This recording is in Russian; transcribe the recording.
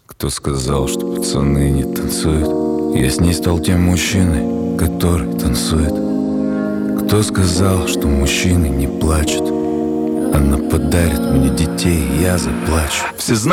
Кто сказал, что пацаны не танцуют? Я с ней стал тем мужчиной, который танцует. Кто сказал, что мужчины не плачут? Она подарит мне детей, и я заплачу. Все знают,